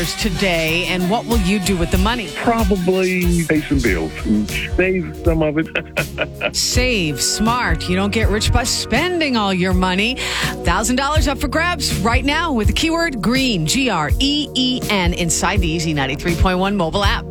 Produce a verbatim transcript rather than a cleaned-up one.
today, and what will you do with the money? Probably pay some bills and save some of it. Save smart. You don't get rich by spending all your money. one thousand dollars up for grabs right now with the keyword green, G R E E N, inside the Easy ninety-three point one mobile app.